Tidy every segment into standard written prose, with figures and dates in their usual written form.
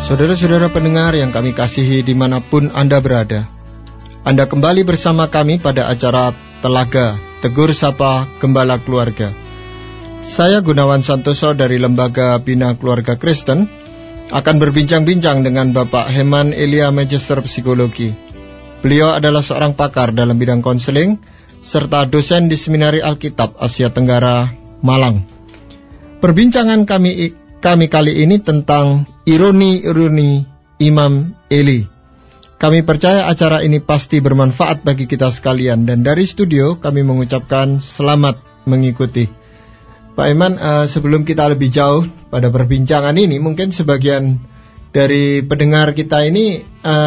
Saudara-saudara pendengar yang kami kasihi dimanapun Anda berada, Anda kembali bersama kami pada acara Telaga Tegur Sapa Gembala Keluarga. Saya Gunawan Santoso dari Lembaga Bina Keluarga Kristen akan berbincang-bincang dengan Bapak Heman Elia, Magister Psikologi. Beliau adalah seorang pakar dalam bidang konseling serta dosen di Seminari Alkitab Asia Tenggara, Malang. Perbincangan kami kali ini tentang ironi-ironi Imam Eli. Kami percaya acara ini pasti bermanfaat bagi kita sekalian, dan dari studio kami mengucapkan selamat mengikuti. Pak Iman, sebelum kita lebih jauh pada perbincangan ini, mungkin sebagian dari pendengar kita ini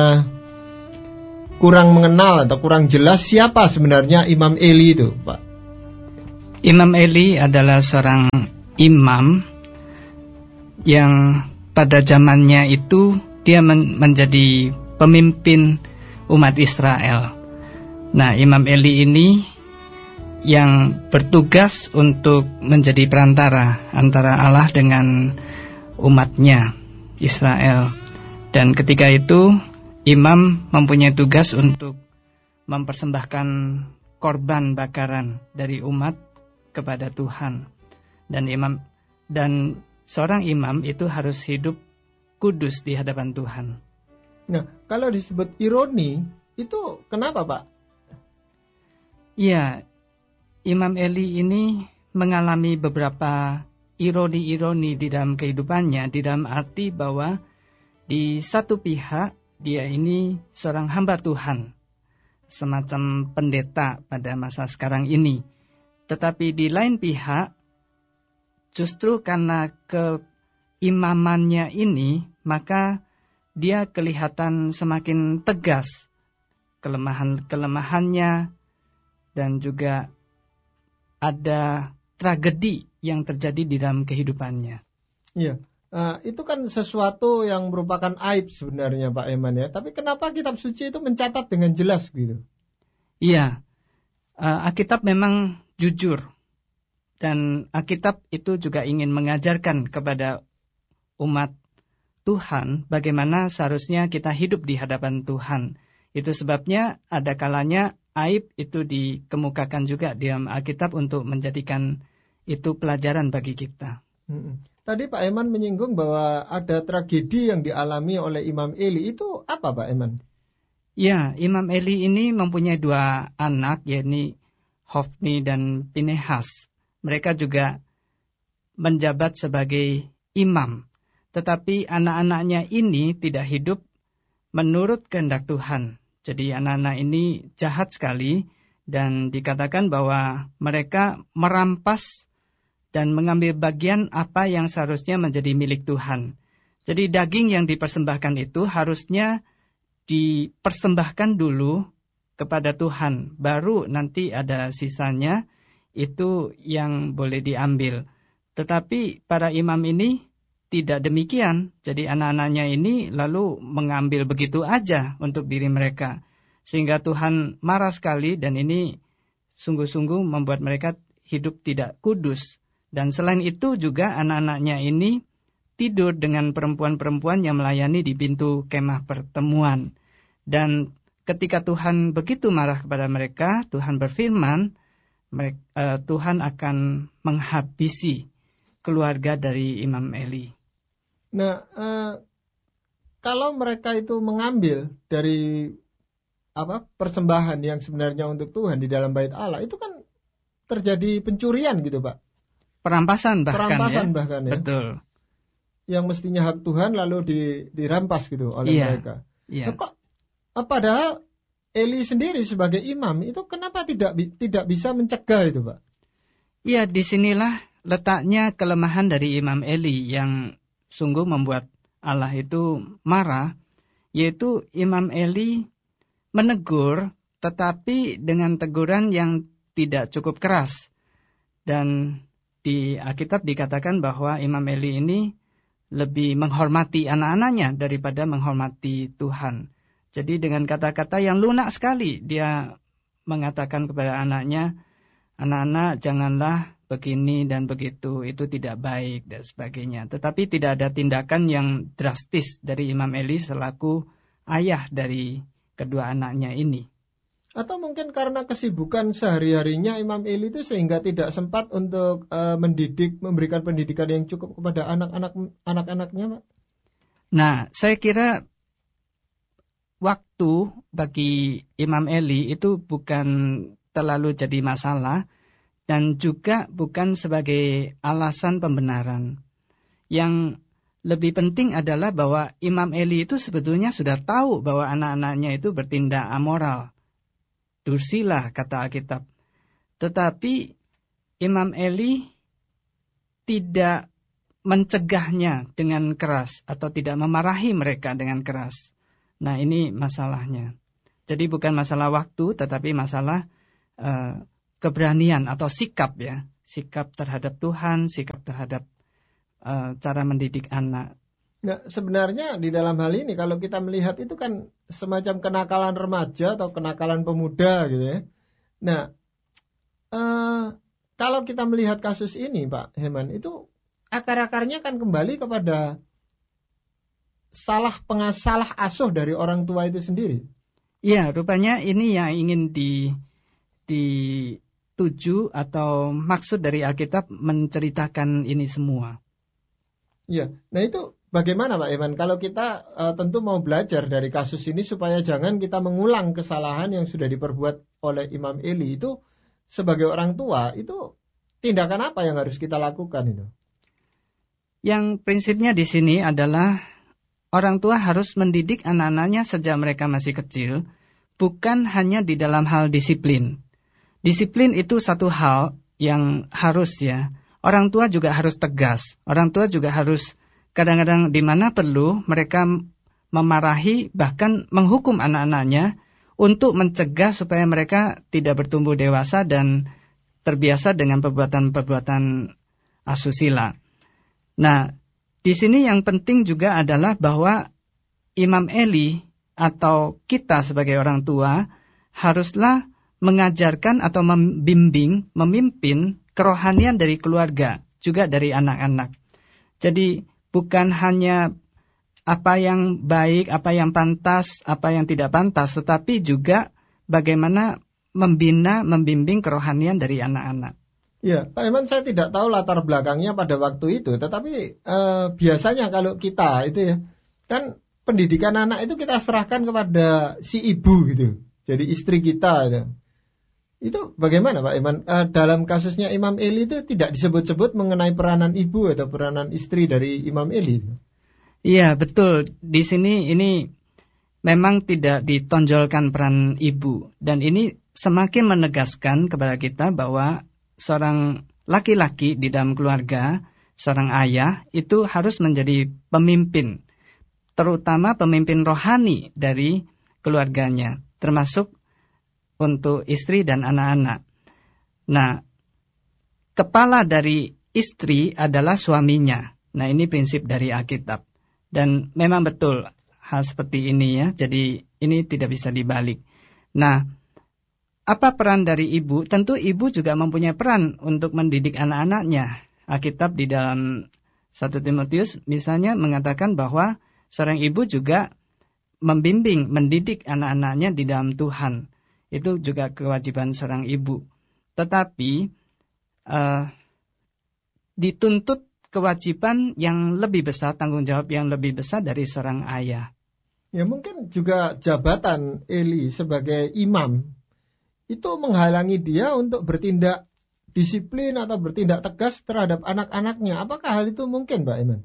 kurang mengenal atau kurang jelas siapa sebenarnya Imam Eli itu, Pak. Imam Eli adalah seorang imam yang pada zamannya itu dia menjadi pemimpin umat Israel. Nah, Imam Eli ini yang bertugas untuk menjadi perantara antara Allah dengan umatnya Israel. Dan ketika itu imam mempunyai tugas untuk mempersembahkan korban bakaran dari umat kepada Tuhan. Dan seorang imam itu harus hidup kudus di hadapan Tuhan. Nah, kalau disebut ironi, itu kenapa, Pak? Ya, Imam Eli ini mengalami beberapa ironi-ironi di dalam kehidupannya, di dalam arti bahwa di satu pihak dia ini seorang hamba Tuhan, semacam pendeta pada masa sekarang ini. Tetapi di lain pihak, justru karena keimamannya ini, maka dia kelihatan semakin tegas kelemahannya, dan juga ada tragedi yang terjadi di dalam kehidupannya. Iya, itu kan sesuatu yang merupakan aib sebenarnya, Pak Eman ya. Tapi kenapa kitab suci itu mencatat dengan jelas gitu? Iya, Alkitab memang jujur. Dan Alkitab itu juga ingin mengajarkan kepada umat Tuhan bagaimana seharusnya kita hidup di hadapan Tuhan. Itu sebabnya ada kalanya aib itu dikemukakan juga di dalam Alkitab untuk menjadikan itu pelajaran bagi kita. Tadi Pak Eman menyinggung bahwa ada tragedi yang dialami oleh Imam Eli. Itu apa, Pak Eman? Ya, Imam Eli ini mempunyai dua anak, yakni Hofni dan Pinehas. Mereka juga menjabat sebagai imam. Tetapi anak-anaknya ini tidak hidup menurut kehendak Tuhan. Jadi anak-anak ini jahat sekali, dan dikatakan bahwa mereka merampas dan mengambil bagian apa yang seharusnya menjadi milik Tuhan. Jadi daging yang dipersembahkan itu harusnya dipersembahkan dulu kepada Tuhan. Baru nanti ada sisanya, itu yang boleh diambil. Tetapi para imam ini tidak demikian. Jadi anak-anaknya ini lalu mengambil begitu aja untuk diri mereka. Sehingga Tuhan marah sekali, dan ini sungguh-sungguh membuat mereka hidup tidak kudus. Dan selain itu juga anak-anaknya ini tidur dengan perempuan-perempuan yang melayani di pintu kemah pertemuan. Dan ketika Tuhan begitu marah kepada mereka, Tuhan berfirman, Tuhan akan menghabisi keluarga dari Imam Eli. Nah, kalau mereka itu mengambil dari persembahan yang sebenarnya untuk Tuhan di dalam bait Allah, itu kan terjadi pencurian gitu, Pak. Perampasan bahkan ya. Betul. Yang mestinya hak Tuhan lalu dirampas gitu oleh mereka. Iya. Nah, kok padahal Eli sendiri sebagai imam itu kenapa tidak bisa mencegah itu, Pak? Iya, disinilah letaknya kelemahan dari Imam Eli yang sungguh membuat Allah itu marah, yaitu Imam Eli menegur, tetapi dengan teguran yang tidak cukup keras. Dan di Alkitab dikatakan bahwa Imam Eli ini lebih menghormati anak-anaknya daripada menghormati Tuhan. Jadi dengan kata-kata yang lunak sekali dia mengatakan kepada anaknya, anak-anak janganlah begini dan begitu, itu tidak baik dan sebagainya. Tetapi tidak ada tindakan yang drastis dari Imam Eli selaku ayah dari kedua anaknya ini. Atau mungkin karena kesibukan sehari-harinya Imam Eli itu sehingga tidak sempat untuk mendidik, memberikan pendidikan yang cukup kepada anak-anaknya, Pak. Nah, saya kira waktu bagi Imam Eli itu bukan terlalu jadi masalah dan juga bukan sebagai alasan pembenaran. Yang lebih penting adalah bahwa Imam Eli itu sebetulnya sudah tahu bahwa anak-anaknya itu bertindak amoral. Dursila, kata Alkitab. Tetapi Imam Eli tidak mencegahnya dengan keras atau tidak memarahi mereka dengan keras. Nah, ini masalahnya. Jadi bukan masalah waktu, tetapi masalah keberanian atau sikap ya. Sikap terhadap Tuhan, sikap terhadap cara mendidik anak. Nah, sebenarnya di dalam hal ini kalau kita melihat itu kan semacam kenakalan remaja atau kenakalan pemuda gitu ya. Nah, kalau kita melihat kasus ini, Pak Heman, itu akar-akarnya kan kembali kepada salah asuh dari orang tua itu sendiri. Iya, rupanya ini yang ingin dituju atau maksud dari Alkitab menceritakan ini semua. Iya, nah itu bagaimana Pak Iman? Kalau kita tentu mau belajar dari kasus ini supaya jangan kita mengulang kesalahan yang sudah diperbuat oleh Imam Eli itu sebagai orang tua, itu tindakan apa yang harus kita lakukan itu? Yang prinsipnya di sini adalah orang tua harus mendidik anak-anaknya sejak mereka masih kecil, bukan hanya di dalam hal disiplin. Disiplin itu satu hal yang harus ya. Orang tua juga harus tegas. Orang tua juga harus kadang-kadang di mana perlu mereka memarahi bahkan menghukum anak-anaknya untuk mencegah supaya mereka tidak bertumbuh dewasa dan terbiasa dengan perbuatan-perbuatan asusila. Nah, di sini yang penting juga adalah bahwa Imam Eli atau kita sebagai orang tua haruslah mengajarkan atau membimbing, memimpin kerohanian dari keluarga, juga dari anak-anak. Jadi bukan hanya apa yang baik, apa yang pantas, apa yang tidak pantas, tetapi juga bagaimana membina, membimbing kerohanian dari anak-anak. Ya, Pak Iman, saya tidak tahu latar belakangnya pada waktu itu, tetapi biasanya kalau kita itu ya, kan pendidikan anak itu kita serahkan kepada si ibu gitu, jadi istri kita itu. Itu bagaimana Pak Iman? Dalam kasusnya Imam Eli itu tidak disebut-sebut mengenai peranan ibu atau peranan istri dari Imam Eli. Iya, betul. Di sini ini memang tidak ditonjolkan peran ibu, dan ini semakin menegaskan kepada kita bahwa seorang laki-laki di dalam keluarga, seorang ayah, itu harus menjadi pemimpin, terutama pemimpin rohani dari keluarganya, termasuk untuk istri dan anak-anak. Nah, kepala dari istri adalah suaminya. Nah, ini prinsip dari Alkitab. Dan memang betul hal seperti ini ya, jadi ini tidak bisa dibalik. Nah, apa peran dari ibu? Tentu ibu juga mempunyai peran untuk mendidik anak-anaknya. Alkitab di dalam 1 Timotius misalnya mengatakan bahwa seorang ibu juga membimbing, mendidik anak-anaknya di dalam Tuhan. Itu juga kewajiban seorang ibu. Tetapi dituntut kewajiban yang lebih besar, tanggung jawab yang lebih besar dari seorang ayah. Ya mungkin juga jabatan Eli sebagai imam itu menghalangi dia untuk bertindak disiplin atau bertindak tegas terhadap anak-anaknya. Apakah hal itu mungkin, Pak Iman?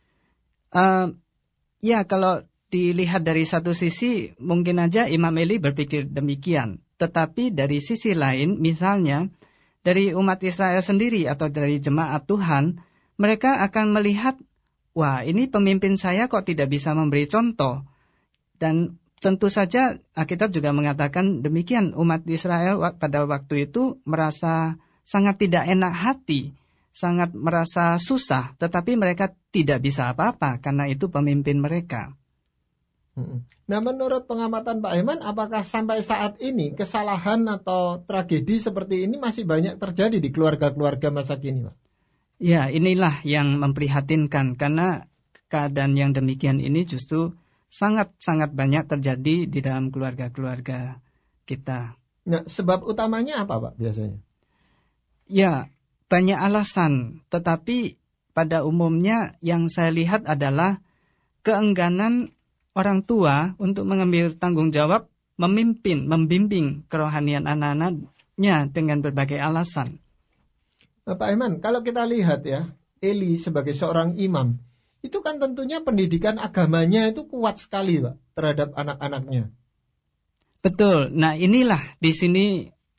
Ya, kalau dilihat dari satu sisi, mungkin aja Imam Eli berpikir demikian. Tetapi dari sisi lain, misalnya dari umat Israel sendiri atau dari jemaat Tuhan, mereka akan melihat, wah ini pemimpin saya kok tidak bisa memberi contoh. Dan tentu saja Alkitab juga mengatakan demikian, umat Israel pada waktu itu merasa sangat tidak enak hati, sangat merasa susah, tetapi mereka tidak bisa apa-apa karena itu pemimpin mereka. Nah, menurut pengamatan Pak Heman, apakah sampai saat ini kesalahan atau tragedi seperti ini masih banyak terjadi di keluarga-keluarga masa kini, Pak? Ya, inilah yang memprihatinkan, karena keadaan yang demikian ini justru sangat-sangat banyak terjadi di dalam keluarga-keluarga kita. Nah, sebab utamanya apa, Pak, biasanya? Ya, banyak alasan, tetapi pada umumnya yang saya lihat adalah keengganan orang tua untuk mengambil tanggung jawab, membimbing kerohanian anak-anaknya dengan berbagai alasan. Pak Heman, kalau kita lihat ya, Eli sebagai seorang imam, itu kan tentunya pendidikan agamanya itu kuat sekali, Pak, terhadap anak-anaknya. Betul. Nah, inilah di sini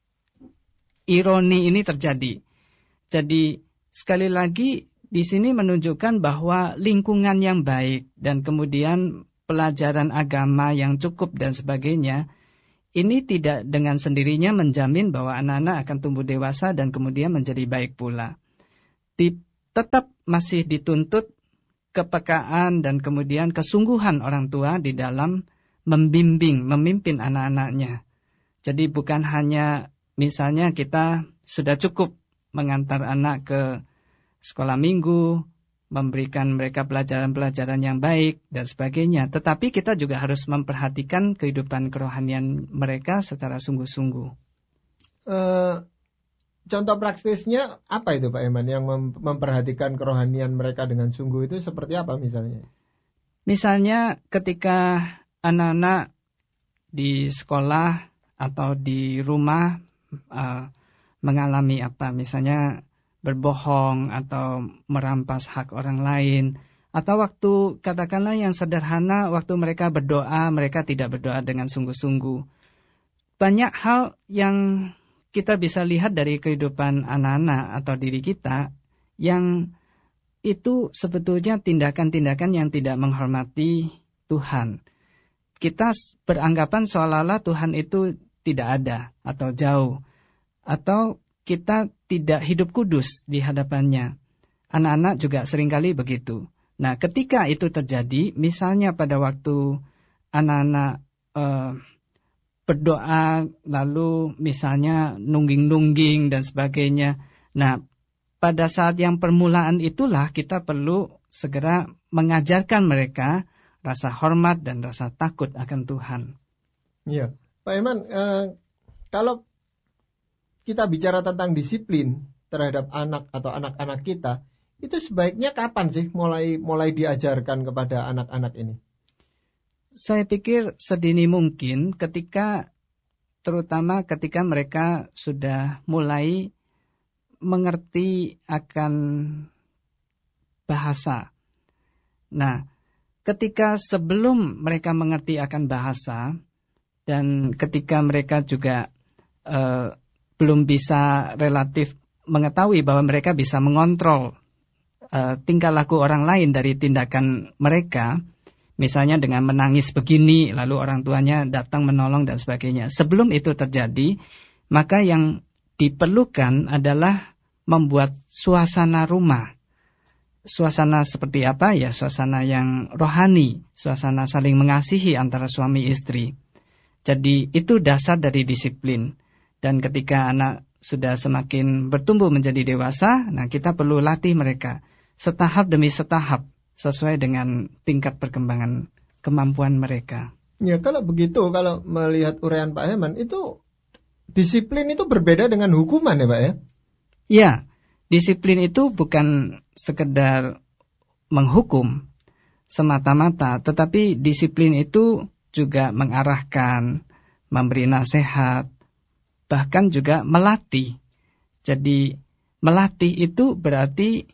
ironi ini terjadi. Jadi sekali lagi di sini menunjukkan bahwa lingkungan yang baik dan kemudian pelajaran agama yang cukup dan sebagainya, ini tidak dengan sendirinya menjamin bahwa anak-anak akan tumbuh dewasa dan kemudian menjadi baik pula. Tetap masih dituntut kepekaan dan kemudian kesungguhan orang tua di dalam memimpin anak-anaknya. Jadi bukan hanya misalnya kita sudah cukup mengantar anak ke sekolah minggu, memberikan mereka pelajaran-pelajaran yang baik dan sebagainya. Tetapi kita juga harus memperhatikan kehidupan kerohanian mereka secara sungguh-sungguh. Contoh praktisnya apa itu Pak Eman, yang memperhatikan kerohanian mereka dengan sungguh itu seperti apa misalnya? Misalnya ketika anak-anak di sekolah atau di rumah mengalami apa, misalnya berbohong atau merampas hak orang lain, atau waktu katakanlah yang sederhana, waktu mereka berdoa, mereka tidak berdoa dengan sungguh-sungguh. Banyak hal yang kita bisa lihat dari kehidupan anak-anak atau diri kita yang itu sebetulnya tindakan-tindakan yang tidak menghormati Tuhan. Kita beranggapan seolah-olah Tuhan itu tidak ada atau jauh, atau kita tidak hidup kudus di hadapannya. Anak-anak juga seringkali begitu. Nah, ketika itu terjadi, misalnya pada waktu anak-anak berdoa, lalu misalnya nungging-nungging dan sebagainya. Nah, pada saat yang permulaan itulah kita perlu segera mengajarkan mereka rasa hormat dan rasa takut akan Tuhan. Iya, Pak Eman, kalau kita bicara tentang disiplin terhadap anak atau anak-anak kita, itu sebaiknya kapan sih mulai diajarkan kepada anak-anak ini? Saya pikir sedini mungkin, terutama ketika mereka sudah mulai mengerti akan bahasa. Nah, ketika sebelum mereka mengerti akan bahasa, dan ketika mereka juga belum bisa relatif mengetahui bahwa mereka bisa mengontrol tingkah laku orang lain dari tindakan mereka, misalnya dengan menangis begini, lalu orang tuanya datang menolong dan sebagainya. Sebelum itu terjadi, maka yang diperlukan adalah membuat suasana rumah. Suasana seperti apa? Ya, suasana yang rohani, suasana saling mengasihi antara suami istri. Jadi itu dasar dari disiplin. Dan ketika anak sudah semakin bertumbuh menjadi dewasa, nah kita perlu latih mereka setahap demi setahap sesuai dengan tingkat perkembangan kemampuan mereka. Ya, kalau begitu, kalau melihat uraian Pak Heman, itu disiplin itu berbeda dengan hukuman ya Pak ya? Ya, disiplin itu bukan sekedar menghukum semata-mata, tetapi disiplin itu juga mengarahkan, memberi nasihat, bahkan juga melatih. Jadi melatih itu berarti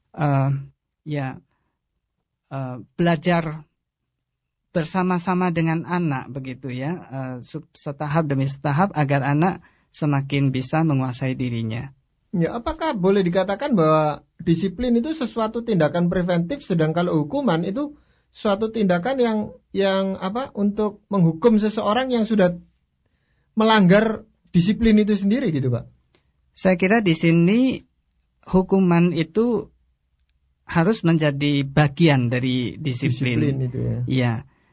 belajar bersama-sama dengan anak begitu ya, setahap demi setahap agar anak semakin bisa menguasai dirinya. Ya, apakah boleh dikatakan bahwa disiplin itu sesuatu tindakan preventif, sedang kalau hukuman itu suatu tindakan yang untuk menghukum seseorang yang sudah melanggar disiplin itu sendiri gitu Pak? Saya kira di sini hukuman itu harus menjadi bagian dari disiplin. Disiplin itu ya. Iya.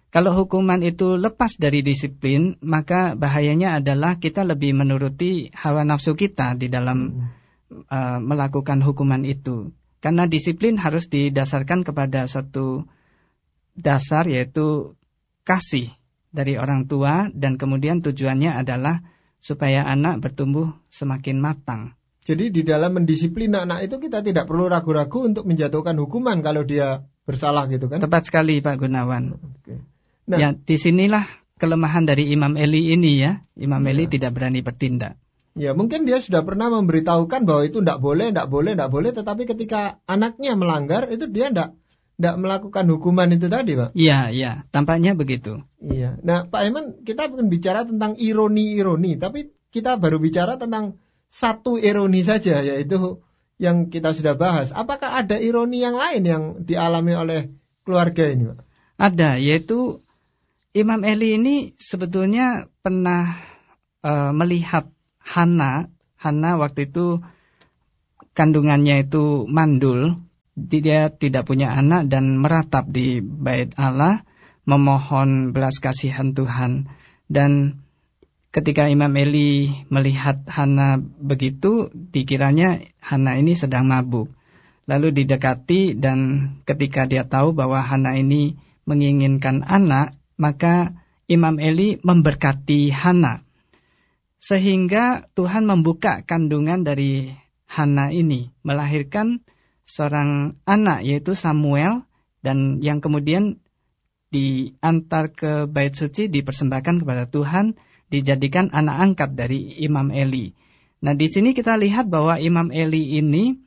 Kalau hukuman itu lepas dari disiplin, maka bahayanya adalah kita lebih menuruti hawa nafsu kita di dalam melakukan hukuman itu. Karena disiplin harus didasarkan kepada satu dasar, yaitu kasih dari orang tua, dan kemudian tujuannya adalah supaya anak bertumbuh semakin matang. Jadi di dalam mendisiplin anak itu kita tidak perlu ragu-ragu untuk menjatuhkan hukuman kalau dia bersalah gitu kan? Tepat sekali Pak Gunawan. Oke. Nah, ya, disinilah kelemahan dari Imam Eli ini ya. Imam Eli tidak berani bertindak. Ya, mungkin dia sudah pernah memberitahukan bahwa itu tidak boleh, tetapi ketika anaknya melanggar itu dia tidak melakukan hukuman itu tadi, Pak. Iya, tampaknya begitu. Iya. Nah, Pak Eman, kita bukan bicara tentang ironi-ironi, tapi kita baru bicara tentang satu ironi saja, yaitu yang kita sudah bahas. Apakah ada ironi yang lain yang dialami oleh keluarga ini, Pak? Ada, yaitu Imam Eli ini sebetulnya pernah melihat Hana waktu itu kandungannya itu mandul, dia tidak punya anak dan meratap di bait Allah memohon belas kasihan Tuhan. Dan ketika Imam Eli melihat Hana begitu, dikiranya Hana ini sedang mabuk. Lalu didekati, dan ketika dia tahu bahwa Hana ini menginginkan anak, maka Imam Eli memberkati Hana. Sehingga Tuhan membuka kandungan dari Hana ini, melahirkan seorang anak yaitu Samuel, dan yang kemudian diantar ke bait suci, dipersembahkan kepada Tuhan, dijadikan anak angkat dari Imam Eli. Nah, di sini kita lihat bahwa Imam Eli ini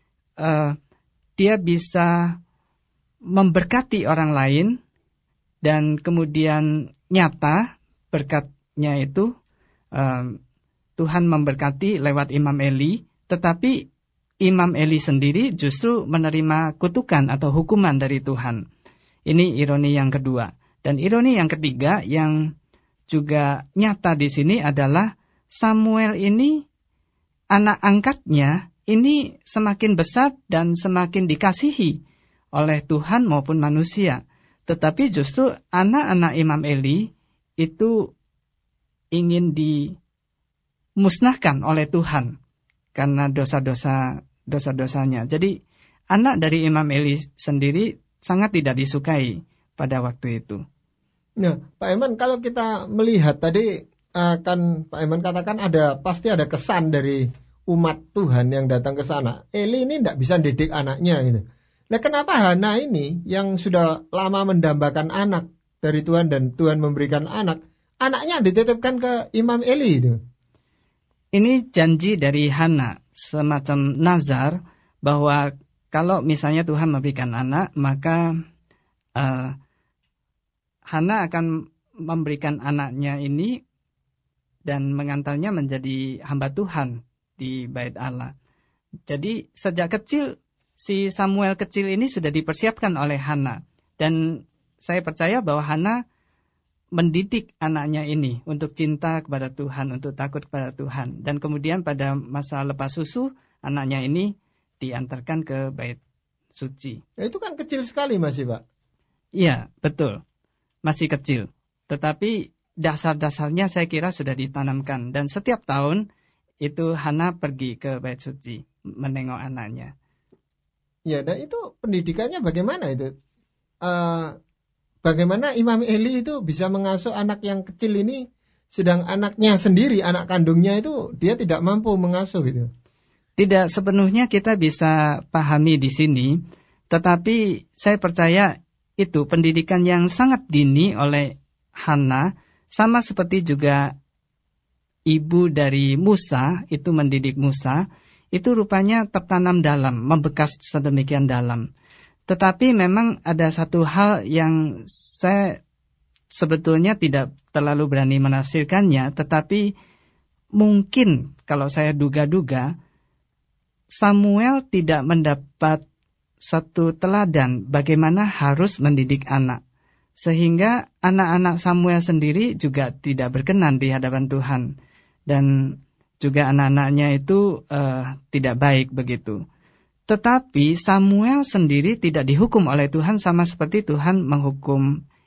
dia bisa memberkati orang lain, dan kemudian nyata berkatnya itu Tuhan memberkati lewat Imam Eli, tetapi Imam Eli sendiri justru menerima kutukan atau hukuman dari Tuhan. Ini ironi yang kedua. Dan ironi yang ketiga yang juga nyata di sini adalah Samuel ini, anak angkatnya ini semakin besar dan semakin dikasihi oleh Tuhan maupun manusia. Tetapi justru anak-anak Imam Eli itu ingin dimusnahkan oleh Tuhan karena dosa-dosanya. Jadi anak dari Imam Eli sendiri sangat tidak disukai pada waktu itu. Nah, Pak Eman, kalau kita melihat tadi kan Pak Eman katakan pasti ada kesan dari umat Tuhan yang datang ke sana. Eli ini tidak bisa didik anaknya gitu. Nah, kenapa Hana ini yang sudah lama mendambakan anak dari Tuhan dan Tuhan memberikan anaknya dititipkan ke Imam Eli itu? Ini janji dari Hana, semacam nazar bahwa kalau misalnya Tuhan memberikan anak, maka Hana akan memberikan anaknya ini dan mengantarnya menjadi hamba Tuhan di bait Allah. Jadi sejak kecil si Samuel kecil ini sudah dipersiapkan oleh Hana, dan saya percaya bahwa Hana mendidik anaknya ini untuk cinta kepada Tuhan, untuk takut kepada Tuhan, dan kemudian pada masa lepas susu anaknya ini diantarkan ke bait suci. Ya, itu kan kecil sekali masih, Pak. Iya, betul. Masih kecil. Tetapi dasar-dasarnya saya kira sudah ditanamkan, dan setiap tahun itu Hana pergi ke bait suci menengok anaknya. Ya, dan itu pendidikannya bagaimana itu? Bagaimana Imam Eli itu bisa mengasuh anak yang kecil ini, sedang anaknya sendiri, anak kandungnya itu dia tidak mampu mengasuh gitu? Tidak sepenuhnya kita bisa pahami di sini, tetapi saya percaya itu pendidikan yang sangat dini oleh Hana, sama seperti juga ibu dari Musa itu mendidik Musa, itu rupanya tertanam dalam, membekas sedemikian dalam. Tetapi memang ada satu hal yang saya sebetulnya tidak terlalu berani menafsirkannya, tetapi mungkin kalau saya duga-duga, Samuel tidak mendapat satu teladan bagaimana harus mendidik anak. Sehingga anak-anak Samuel sendiri juga tidak berkenan di hadapan Tuhan. Dan juga anak-anaknya itu tidak baik begitu. Tetapi Samuel sendiri tidak dihukum oleh Tuhan sama seperti Tuhan menghukum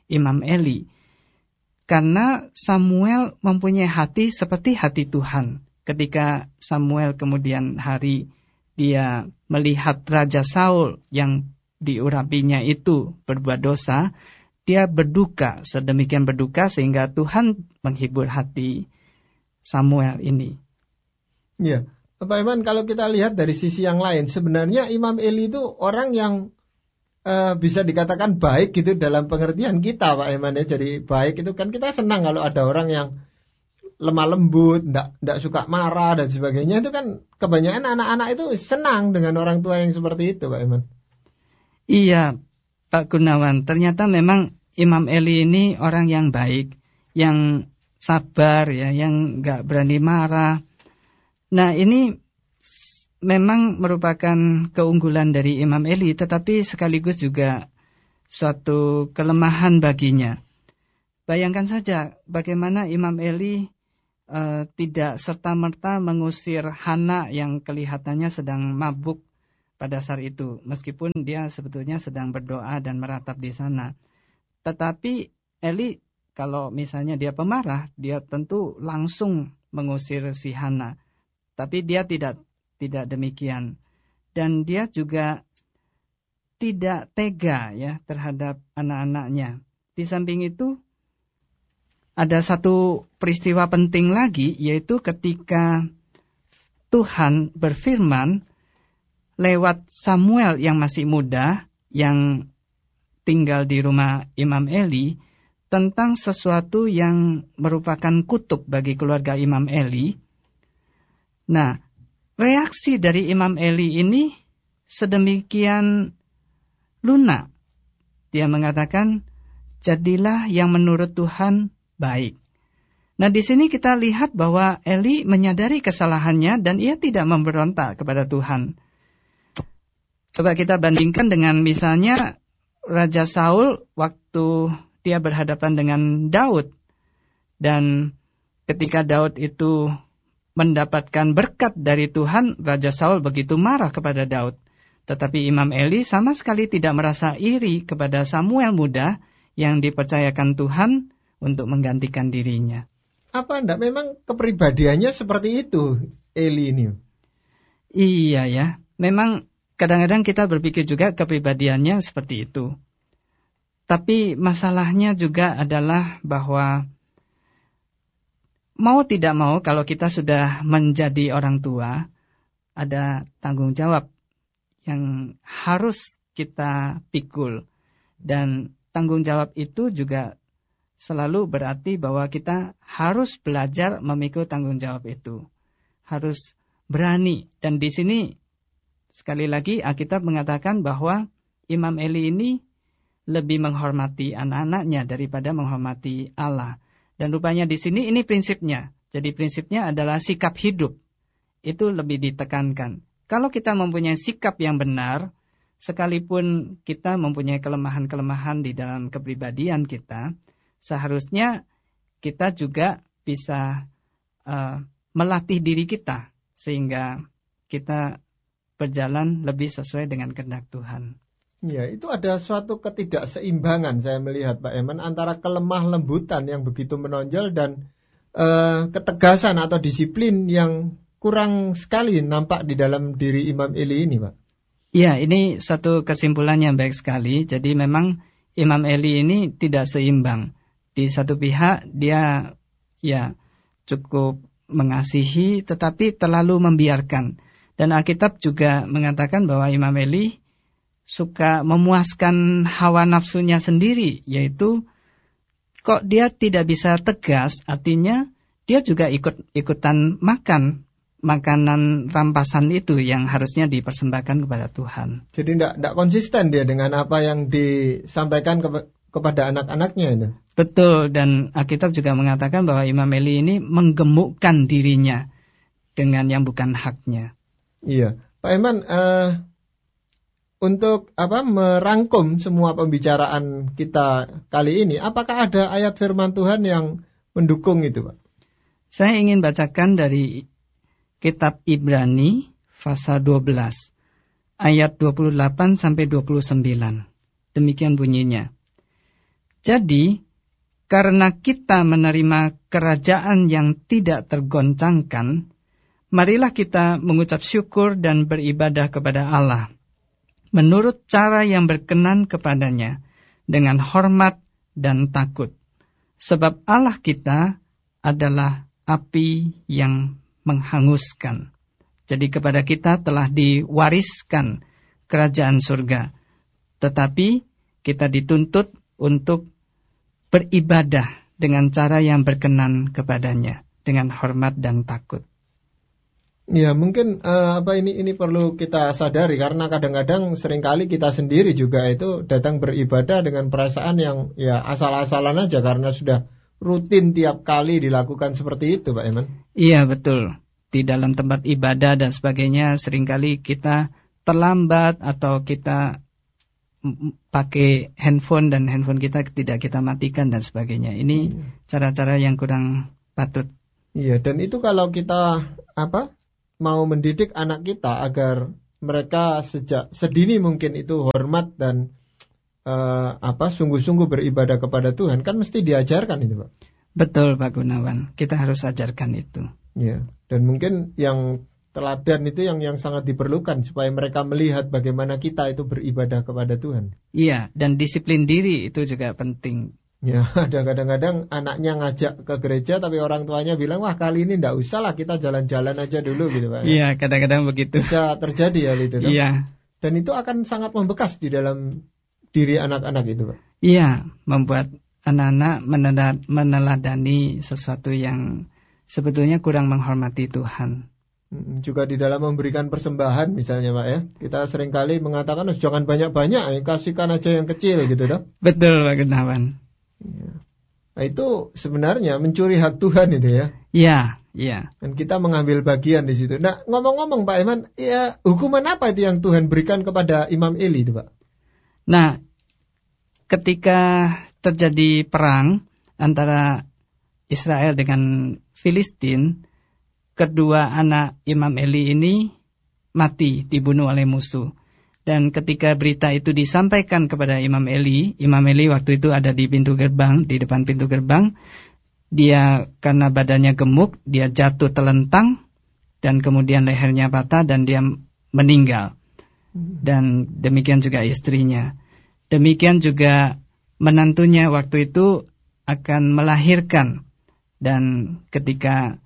Imam Eli. Karena Samuel mempunyai hati seperti hati Tuhan. Ketika Samuel kemudian hari dia melihat Raja Saul yang diurapinya itu berbuat dosa, dia berduka, sedemikian berduka sehingga Tuhan menghibur hati Samuel ini. Ya, Pak Iman, kalau kita lihat dari sisi yang lain, sebenarnya Imam Eli itu orang yang bisa dikatakan baik gitu dalam pengertian kita, Pak Iman ya. Jadi baik itu kan kita senang kalau ada orang yang lemah lembut, ndak suka marah dan sebagainya. Itu kan kebanyakan anak-anak itu senang dengan orang tua yang seperti itu, Pak Iman. Iya, Pak Gunawan. Ternyata memang Imam Eli ini orang yang baik, yang sabar ya, yang nggak berani marah. Nah, ini memang merupakan keunggulan dari Imam Eli, tetapi sekaligus juga suatu kelemahan baginya. Bayangkan saja bagaimana Imam Eli tidak serta-merta mengusir Hana yang kelihatannya sedang mabuk pada saat itu, meskipun dia sebetulnya sedang berdoa dan meratap di sana. Tetapi Eli, kalau misalnya dia pemarah, dia tentu langsung mengusir si Hana. Tapi dia tidak demikian. Dan dia juga tidak tega ya terhadap anak-anaknya. Di samping itu ada satu peristiwa penting lagi, yaitu ketika Tuhan berfirman lewat Samuel yang masih muda, yang tinggal di rumah Imam Eli, tentang sesuatu yang merupakan kutuk bagi keluarga Imam Eli. Nah, reaksi dari Imam Eli ini sedemikian lunak. Dia mengatakan, jadilah yang menurut Tuhan baik. Nah, di sini kita lihat bahwa Eli menyadari kesalahannya dan ia tidak memberontak kepada Tuhan. Coba kita bandingkan dengan misalnya Raja Saul waktu dia berhadapan dengan Daud. Dan ketika Daud itu mendapatkan berkat dari Tuhan, Raja Saul begitu marah kepada Daud. Tetapi Imam Eli sama sekali tidak merasa iri kepada Samuel muda yang dipercayakan Tuhan untuk menggantikan dirinya. Apa enggak memang kepribadiannya seperti itu, Eli ini? Iya ya, memang kadang-kadang kita berpikir juga kepribadiannya seperti itu. Tapi masalahnya juga adalah bahwa mau tidak mau kalau kita sudah menjadi orang tua, ada tanggung jawab yang harus kita pikul. Dan tanggung jawab itu juga selalu berarti bahwa kita harus belajar memikul tanggung jawab itu. Harus berani. Dan di sini sekali lagi Alkitab mengatakan bahwa Imam Eli ini lebih menghormati anak-anaknya daripada menghormati Allah. Dan rupanya di sini ini prinsipnya. Jadi prinsipnya adalah sikap hidup. Itu lebih ditekankan. Kalau kita mempunyai sikap yang benar, sekalipun kita mempunyai kelemahan-kelemahan di dalam kepribadian kita, seharusnya kita juga bisa melatih diri kita. Sehingga kita berjalan lebih sesuai dengan kehendak Tuhan. Ya, itu ada suatu ketidakseimbangan saya melihat, Pak Eman, antara kelemah lembutan yang begitu menonjol dan ketegasan atau disiplin yang kurang sekali nampak di dalam diri Imam Eli ini, Pak. Ya, ini suatu kesimpulan yang baik sekali. Jadi memang Imam Eli ini tidak seimbang. Di satu pihak dia ya cukup mengasihi tetapi terlalu membiarkan. Dan Alkitab juga mengatakan bahwa Imam Eli suka memuaskan hawa nafsunya sendiri, yaitu kok dia tidak bisa tegas, artinya dia juga ikutan makan makanan rampasan itu yang harusnya dipersembahkan kepada Tuhan. Jadi tidak konsisten dia dengan apa yang disampaikan kepada anak-anaknya itu. Betul, dan Alkitab juga mengatakan bahwa Imam Eli ini menggemukkan dirinya dengan yang bukan haknya. Iya, Pak Eman, untuk merangkum semua pembicaraan kita kali ini, apakah ada ayat firman Tuhan yang mendukung itu, Pak? Saya ingin bacakan dari kitab Ibrani pasal 12 ayat 28 sampai 29. Demikian bunyinya. Jadi, karena kita menerima kerajaan yang tidak tergoncangkan, marilah kita mengucap syukur dan beribadah kepada Allah menurut cara yang berkenan kepadanya, dengan hormat dan takut. Sebab Allah kita adalah api yang menghanguskan. Jadi kepada kita telah diwariskan kerajaan surga. Tetapi kita dituntut untuk beribadah dengan cara yang berkenan kepadanya, dengan hormat dan takut. Ya, mungkin ini perlu kita sadari, karena kadang-kadang seringkali kita sendiri juga itu datang beribadah dengan perasaan yang ya asal-asalan aja, karena sudah rutin tiap kali dilakukan seperti itu, Pak Eman. Iya, betul. Di dalam tempat ibadah dan sebagainya seringkali kita terlambat atau kita pakai handphone dan handphone kita tidak kita matikan dan sebagainya. Ini cara-cara yang kurang patut. Iya, dan itu kalau kita mau mendidik anak kita agar mereka sejak sedini mungkin itu hormat dan sungguh-sungguh beribadah kepada Tuhan, kan mesti diajarkan itu, Pak. Betul, Pak Gunawan. Kita harus ajarkan itu. Ya, dan mungkin yang teladan itu yang sangat diperlukan supaya mereka melihat bagaimana kita itu beribadah kepada Tuhan. Iya, dan disiplin diri itu juga penting. Ya, ada kadang-kadang anaknya ngajak ke gereja tapi orang tuanya bilang, wah kali ini enggak usah lah, kita jalan-jalan aja dulu gitu, Pak. Iya, kadang-kadang begitu. Bisa terjadi hal itu, Iya. Dan itu akan sangat membekas di dalam diri anak-anak itu, Pak. Iya, membuat anak-anak meneladani sesuatu yang sebetulnya kurang menghormati Tuhan. Juga di dalam memberikan persembahan misalnya, Pak ya. Kita seringkali mengatakan, jangan banyak-banyak, kasihkan aja yang kecil gitu, dong. Betul, Pak Gunawan. Ya. Nah, itu sebenarnya mencuri hak Tuhan itu ya. Iya, iya. Dan kita mengambil bagian di situ. Nah, ngomong-ngomong Pak Eman, ya hukuman apa itu yang Tuhan berikan kepada Imam Eli itu, Pak? Nah, ketika terjadi perang antara Israel dengan Filistin, kedua anak Imam Eli ini mati, dibunuh oleh musuh. Dan ketika berita itu disampaikan kepada Imam Eli waktu itu ada di pintu gerbang, di depan pintu gerbang. Dia karena badannya gemuk, dia jatuh telentang dan kemudian lehernya patah dan dia meninggal. Dan demikian juga istrinya. Demikian juga menantunya waktu itu akan melahirkan. Dan ketika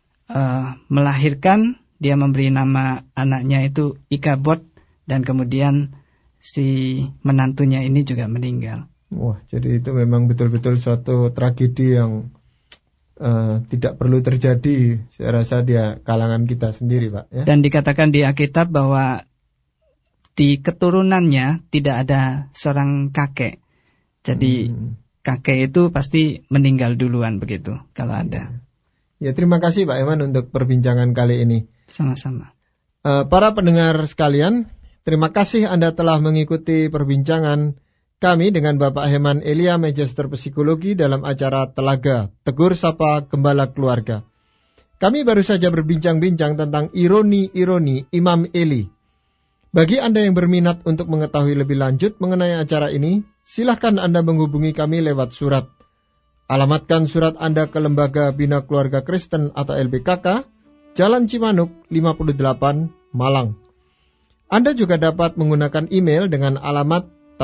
melahirkan, dia memberi nama anaknya itu Ikabod. Dan kemudian si menantunya ini juga meninggal. Wah, jadi itu memang betul-betul suatu tragedi yang tidak perlu terjadi, saya rasa di kalangan kita sendiri, Pak. Ya? Dan dikatakan di Alkitab bahwa di keturunannya tidak ada seorang kakek. Jadi kakek itu pasti meninggal duluan begitu, kalau ada. Ya, terima kasih Pak Eman untuk perbincangan kali ini. Sama-sama. Para pendengar sekalian, terima kasih Anda telah mengikuti perbincangan kami dengan Bapak Heman Elia, Magister Psikologi dalam acara Telaga, Tegur Sapa Gembala Keluarga. Kami baru saja berbincang-bincang tentang ironi-ironi Imam Eli. Bagi Anda yang berminat untuk mengetahui lebih lanjut mengenai acara ini, silahkan Anda menghubungi kami lewat surat. Alamatkan surat Anda ke Lembaga Bina Keluarga Kristen atau LBKK, Jalan Cimanuk 58, Malang. Anda juga dapat menggunakan email dengan alamat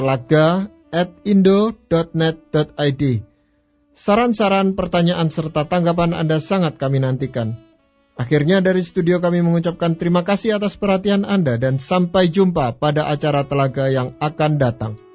telaga@indo.net.id. Saran-saran, pertanyaan, serta tanggapan Anda sangat kami nantikan. Akhirnya dari studio kami mengucapkan terima kasih atas perhatian Anda dan sampai jumpa pada acara Telaga yang akan datang.